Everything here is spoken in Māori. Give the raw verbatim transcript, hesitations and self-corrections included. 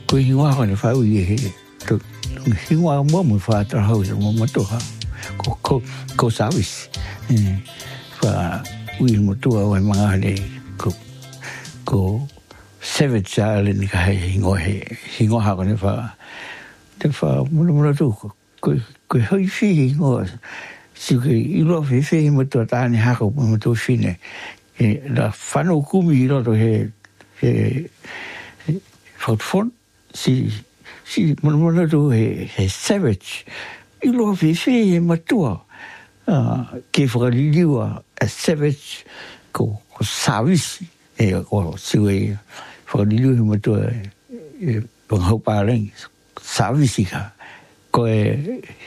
ko hinga ko ne fa u ye to hinga mo mo fa tra ho mo mo to ha ko ko ko sabes fa u mo to wa ma le ko ko seven chale ni ka hinga he hinga ha ko ne fa te fa mo mo to ko ko ho fi hinga si ke i lo fe fe mo to ta ni ha ko mo to fi ne e la fa no ku mi lo to he he fot fon si si mo mo to he he savage i lo fe fe mo to ah ke fa li li wa savage ko ko service e ko si we fa li li mo to e bon ho pa len service ka ko